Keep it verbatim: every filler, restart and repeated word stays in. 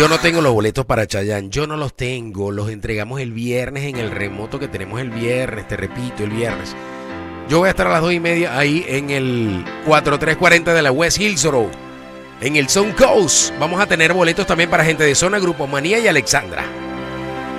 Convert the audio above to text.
Yo no tengo los boletos para Chayanne, yo no los tengo, los entregamos el viernes en el remoto que tenemos el viernes, te repito, el viernes. Yo voy a estar a las dos y media ahí en el cuatro tres cuarenta de la West Hills Road, en el Sun Coast. Vamos a tener boletos también para gente de Zona, Grupo Manía y Alexandra.